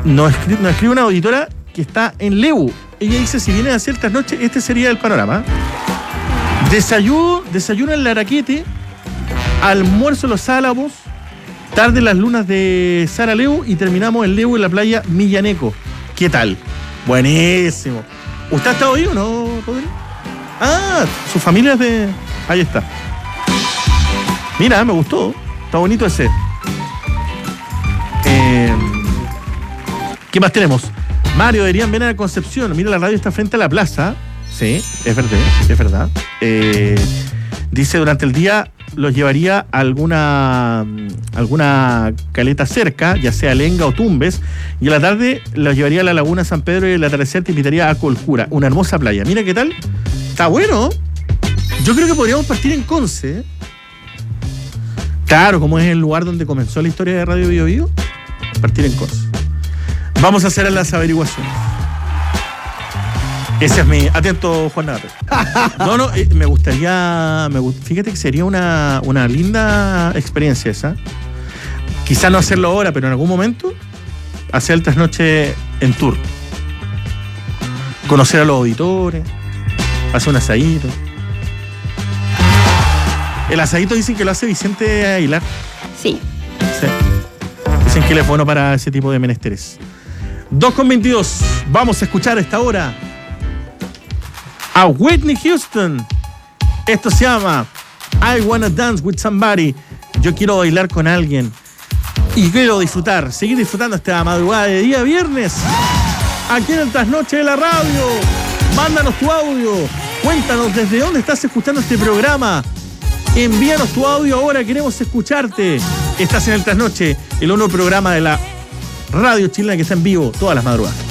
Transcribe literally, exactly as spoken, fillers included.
Nos escribe, nos escribe una auditora que está en Leu. Ella dice, si vienen a hacer trasnoche, este sería el panorama. Desayuno, desayuno en Laraquete, almuerzo en Los Álamos, tarde en las lunas de Sara Leu y terminamos en Leu en la playa Millaneco. ¿Qué tal? Buenísimo. ¿Usted ha estado ahí o no, Rodrigo? Ah, su familia es de... Ahí está. Mira, me gustó. Está bonito ese. Eh... ¿Qué más tenemos? Mario, deberían venir a Concepción. Mira, la radio está frente a la plaza. Sí, es verdad, es verdad. Eh, dice, durante el día los llevaría a alguna, alguna caleta cerca, ya sea Lenga o Tumbes, y a la tarde los llevaría a la Laguna San Pedro y el atardecer te invitaría a Colcura, una hermosa playa. Mira qué tal. Está bueno. Yo creo que podríamos partir en Conce. Claro, como es el lugar donde comenzó la historia de Radio Bio Bio, partir en Conce. Vamos a hacer las averiguaciones. Ese es mi... Atento, Juan Navarro. No, no, eh, me gustaría... Me, fíjate que sería una, una linda experiencia esa. Quizá no hacerlo ahora, pero en algún momento hacer el trasnoche en tour. Conocer a los auditores, hacer un asadito. El asadito dicen que lo hace Vicente Aguilar. Sí. Sí. Dicen que él es bueno para ese tipo de menesteres. dos con veintidós. Vamos a escuchar a esta hora a Whitney Houston. Esto se llama I Wanna Dance With Somebody. Yo quiero bailar con alguien y quiero disfrutar, seguir disfrutando esta madrugada de día viernes aquí en el Trasnoche de la Radio. Mándanos tu audio, cuéntanos desde dónde estás escuchando este programa. Envíanos tu audio ahora, queremos escucharte. Estás en el Trasnoche, el uno programa de la radio chilena que está en vivo todas las madrugadas.